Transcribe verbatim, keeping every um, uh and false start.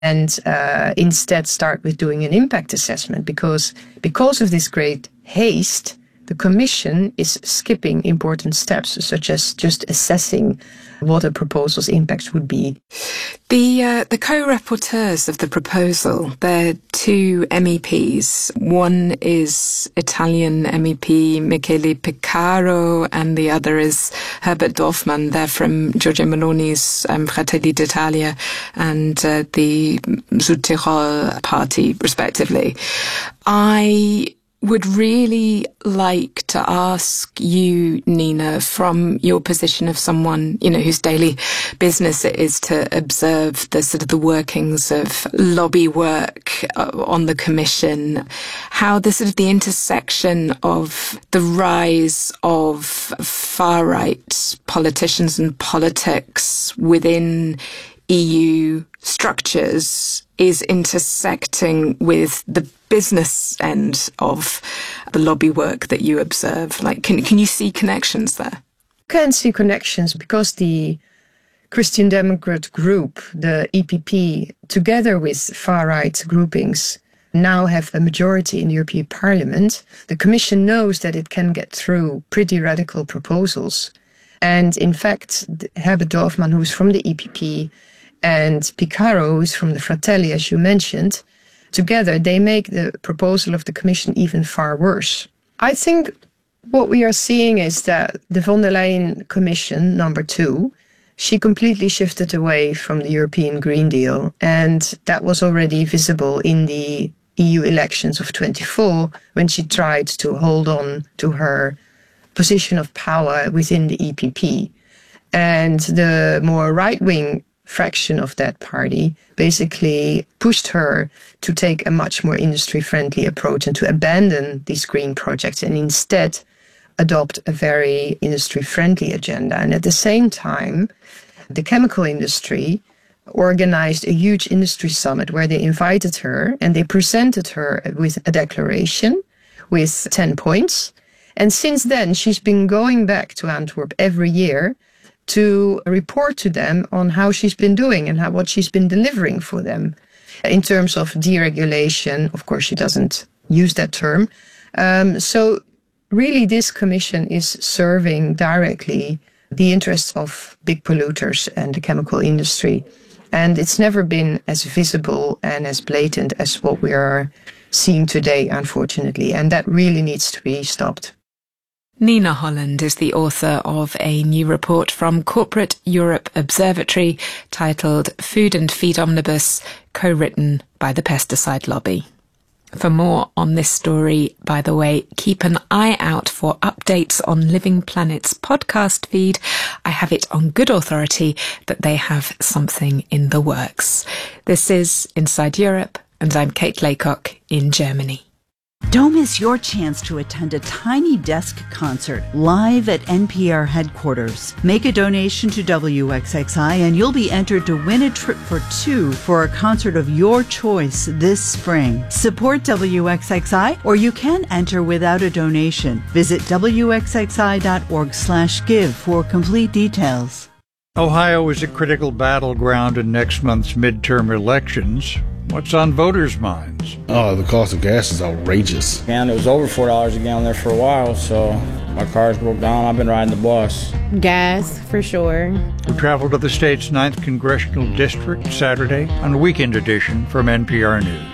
and uh, instead start with doing an impact assessment, because because of this great haste, the Commission is skipping important steps, such as just assessing what a proposal's impacts would be. The uh, the co-rapporteurs of the proposal, they're two M E Ps. One is Italian M E P Michele Piccaro, and the other is Herbert Dorfmann. They're from Giorgia Meloni's um, Fratelli d'Italia and uh, the Südtirol party, respectively. I would really like to ask you, Nina, from your position of someone, you know, whose daily business it is to observe the sort of the workings of lobby work uh, on the Commission, how the sort of the intersection of the rise of far-right politicians and politics within E U structures is intersecting with the business end of the lobby work that you observe. Like, can can you see connections there? Can see connections because the Christian Democrat group, the E P P, together with far-right groupings, now have a majority in the European Parliament. The Commission knows that it can get through pretty radical proposals. And in fact, Herbert Dorfmann, who's from the E P P, and Piccaro, who's from the Fratelli, as you mentioned, together they make the proposal of the Commission even far worse. I think what we are seeing is that the von der Leyen Commission, number two, she completely shifted away from the European Green Deal. And that was already visible in the E U elections of twenty-four, when she tried to hold on to her position of power within the E P P. And the more right-wing fraction of that party basically pushed her to take a much more industry-friendly approach and to abandon these green projects and instead adopt a very industry-friendly agenda. And at the same time, the chemical industry organized a huge industry summit where they invited her and they presented her with a declaration with ten points. And since then, she's been going back to Antwerp every year to report to them on how she's been doing and how, what she's been delivering for them. In terms of deregulation, of course, she doesn't use that term. Um, so really, this commission is serving directly the interests of big polluters and the chemical industry. And it's never been as visible and as blatant as what we are seeing today, unfortunately. And that really needs to be stopped. Nina Holland is the author of a new report from Corporate Europe Observatory titled Food and Feed Omnibus, co-written by the pesticide lobby. For more on this story, by the way, keep an eye out for updates on Living Planet's podcast feed. I have it on good authority that they have something in the works. This is Inside Europe, and I'm Kate Laycock in Germany. Don't miss your chance to attend a Tiny Desk concert live at N P R headquarters. Make a donation to W X X I and you'll be entered to win a trip for two for a concert of your choice this spring. Support W X X I or you can enter without a donation. Visit W X X I dot org slash give for complete details. Ohio is a critical battleground in next month's midterm elections. What's on voters' minds? Oh, the cost of gas is outrageous. And it was over four dollars a gallon there for a while, so my car's broke down. I've been riding the bus. Gas, for sure. We travel to the state's ninth Congressional District Saturday on a weekend edition from N P R News.